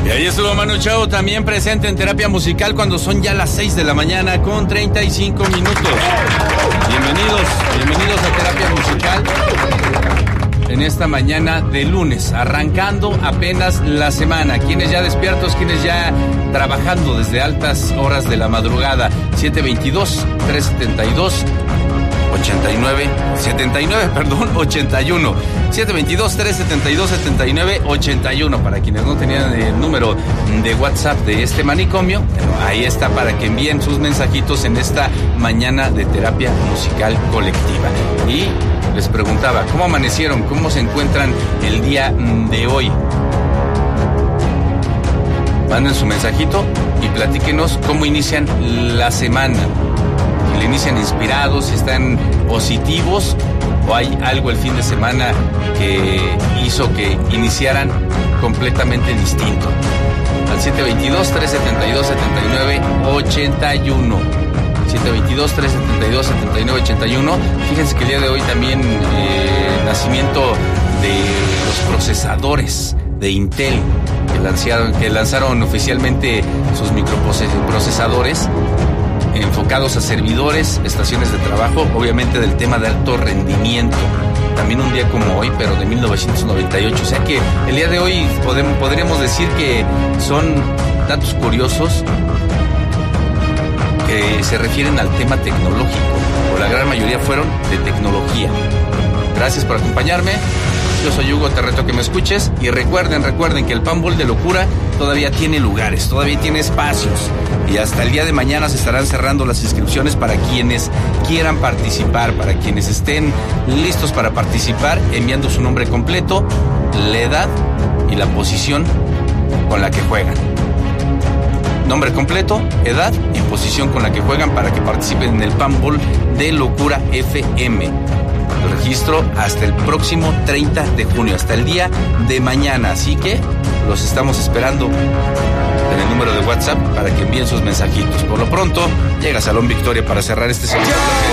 Y ahí estuvo Manu Chao, también presente en Terapia Musical cuando son ya las 6 de la mañana con 35 minutos. Bienvenidos a Terapia Musical en esta mañana de lunes, arrancando apenas la semana. Quienes ya despiertos, quienes ya trabajando desde altas horas de la madrugada. 722-372-81. 722-372-7981. Para quienes no tenían el número de WhatsApp de este manicomio, ahí está para que envíen sus mensajitos en esta mañana de terapia musical colectiva. Y les preguntaba, ¿cómo amanecieron? ¿Cómo se encuentran el día de hoy? Manden su mensajito y platíquenos cómo inician la semana. Si le inician inspirados, si están positivos o hay algo el fin de semana que hizo que iniciaran completamente distinto. Al 722-372-7981. 722-372-7981. Fíjense que el día de hoy también nacimiento de los procesadores de Intel que lanzaron oficialmente sus microprocesadores enfocados a servidores, estaciones de trabajo, obviamente del tema de alto rendimiento. También un día como hoy, pero de 1998. O sea que el día de hoy podríamos decir que son datos curiosos que se refieren al tema tecnológico, o la gran mayoría fueron de tecnología. Gracias por acompañarme. Yo soy Hugo, te reto que me escuches. Y recuerden que el Panball de Locura todavía tiene lugares, todavía tiene espacios. Y hasta el día de mañana se estarán cerrando las inscripciones para quienes quieran participar, para quienes estén listos para participar, enviando su nombre completo, la edad y la posición con la que juegan. Nombre completo, edad y posición con la que juegan para que participen en el Panball de Locura FM. El registro hasta el próximo 30 de junio, hasta el día de mañana. Así que los estamos esperando en el número de WhatsApp para que envíen sus mensajitos. Por lo pronto, llega Salón Victoria para cerrar este segundo bloque.